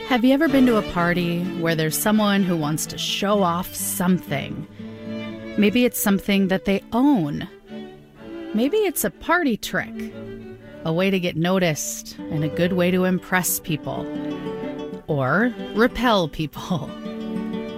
Have you ever been to a party where there's someone who wants to show off something? Maybe it's something that they own. Maybe it's a party trick, a way to get noticed and a good way to impress people or repel people.